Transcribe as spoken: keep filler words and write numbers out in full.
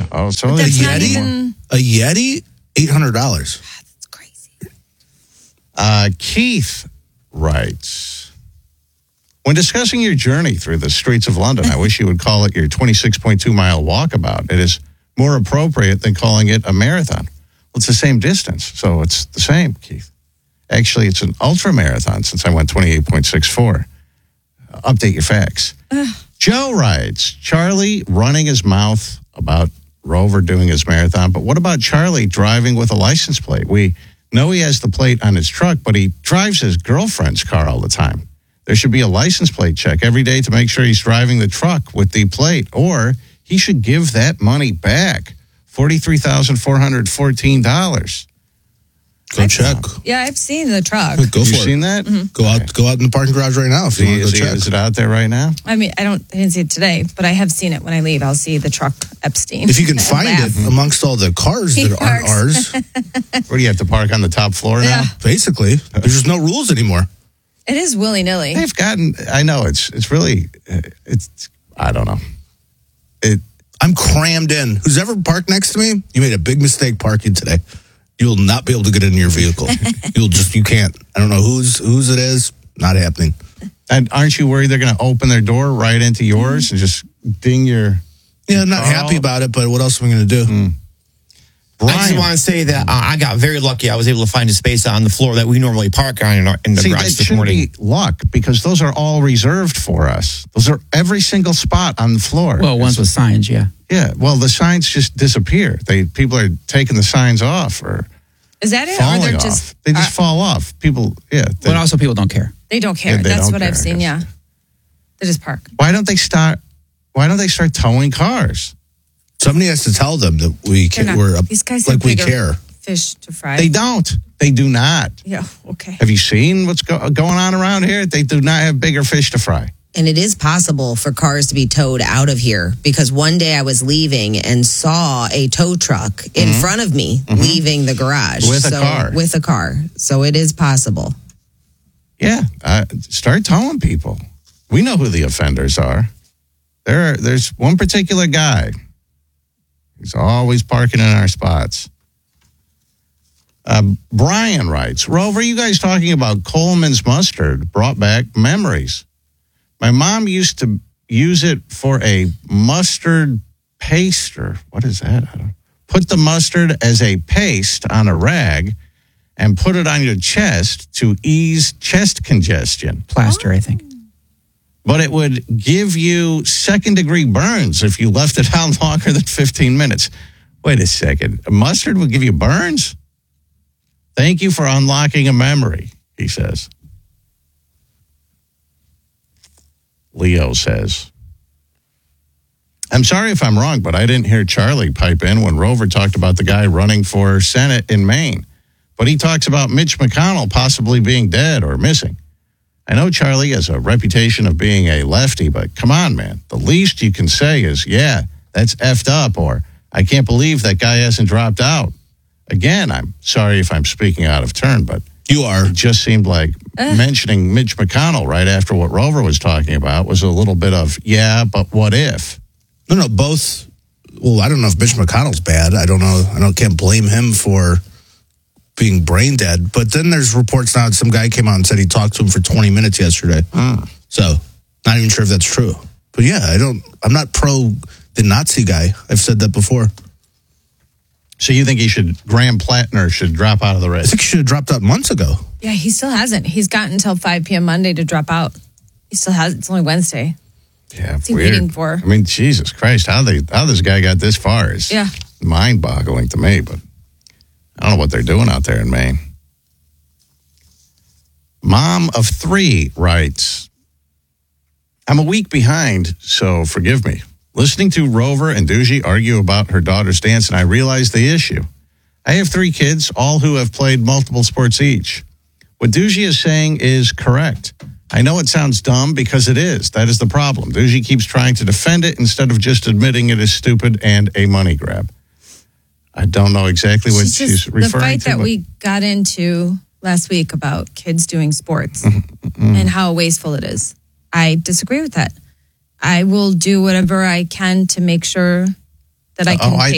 Oh, so But a that's not Yeti? even- A Yeti, eight hundred dollars. That's crazy. Uh, Keith writes, when discussing your journey through the streets of London, I wish you would call it your twenty-six point two mile walkabout. It is more appropriate than calling it a marathon. Well, it's the same distance, so it's the same, Keith. Actually, it's an ultra marathon since I went twenty-eight point six four. Uh, update your facts. Joe writes, Charlie running his mouth about Rover doing his marathon, but what about Charlie driving with a license plate? We know he has the plate on his truck, but he drives his girlfriend's car all the time. There should be a license plate check every day to make sure he's driving the truck with the plate, or he should give that money back, forty-three thousand four hundred fourteen dollars. Go check. Yeah, I've seen the truck. Go for You it. seen that? Go out. Go out in the parking garage right now if you want to Is, go he- check. is it out there right now? I mean, I don't. I didn't see it today, but I have seen it when I leave. I'll see the truck Epstein. If you can and find laugh. it amongst all the cars He that aren't parks. ours, Where do you have to park on the top floor now? Yeah. basically, there's just no rules anymore. It is willy nilly. They've gotten, I know, it's it's really, uh, it's, I don't know. It. I'm crammed in. Who's ever parked next to me? You made a big mistake parking today. You will not be able to get in your vehicle. You'll just, you can't. I don't know whose whose it is. Not happening. And aren't you worried they're going to open their door right into yours and just ding your... Yeah, I'm not Carl? happy about it, but what else am I going to do? Mm. I just Brian, want to say that uh, I got very lucky. I was able to find a space on the floor that we normally park on in, our, in the see, that garage this should morning. be luck because those are all reserved for us. Those are every single spot on the floor. Well, ones with signs, yeah. Yeah, well, the signs just disappear. They People are taking the signs off or Is that it? Or falling they're off. just they just uh, fall off. People, yeah. They, But also people don't care. they don't care. Yeah, they That's don't what care, I've I seen. guess. Yeah, they just park. why don't they start? Why don't they start towing cars? Somebody has to tell them that we They're can, not- we're these guys like have we bigger care. fish to fry. They don't. They do not. yeah. Okay. Have you seen what's go- going on around here? They do not have bigger fish to fry. And it is possible for cars to be towed out of here because one day I was leaving and saw a tow truck in Mm-hmm. front of me leaving the garage. With a so, car. With a car. So it is possible. Yeah, uh, start towing people. We know who the offenders are. There, are, there's one particular guy. He's always parking in our spots. Uh, Brian writes, Rover, you guys talking about Coleman's mustard brought back memories. My mom used to use it for a mustard paste, or what is that? I don't, put the mustard as a paste on a rag and put it on your chest to ease chest congestion. Plaster, I think. But it would give you second-degree burns if you left it out longer than fifteen minutes. Wait a second. Mustard would give you burns? Thank you for unlocking a memory, he says. Leo says, I'm sorry if I'm wrong, but I didn't hear Charlie pipe in when Rover talked about the guy running for Senate in Maine. But he talks about Mitch McConnell possibly being dead or missing. I know Charlie has a reputation of being a lefty, but come on, man. The least you can say is, yeah, that's effed up, or I can't believe that guy hasn't dropped out. Again, I'm sorry if I'm speaking out of turn, but You are. it just seemed like mentioning Mitch McConnell right after what Rover was talking about was a little bit of, yeah, but what if? No, no, both. Well, I don't know if Mitch McConnell's bad. I don't know. I don't can't blame him for being brain dead. But then there's reports now that some guy came out and said he talked to him for twenty minutes yesterday. Mm. So, not even sure if that's true. But yeah, I don't. I'm not pro the Nazi guy. I've said that before. So you think he should, Graham Plattner should drop out of the I race? think he should have dropped out months ago. Yeah, he still hasn't. He's got until five p.m. Monday to drop out. He still has. It's only Wednesday. Yeah, What's he weird. waiting for? I mean, Jesus Christ, how they how this guy got this far is Yeah. mind-boggling to me, but I don't know what they're doing out there in Maine. Mom of three writes, I'm a week behind, so forgive me. Listening to Rover and Doogie argue about her daughter's dance, and I realized the issue. I have three kids, all who have played multiple sports each. What Doogie is saying is correct. I know it sounds dumb because it is. That is the problem. Doogie keeps trying to defend it instead of just admitting it is stupid and a money grab. I don't know exactly what It's she's just referring the fight to. that but- we got into last week about kids doing sports and how wasteful it is. I disagree with that. I will do whatever I can to make sure that I can Oh, I- pay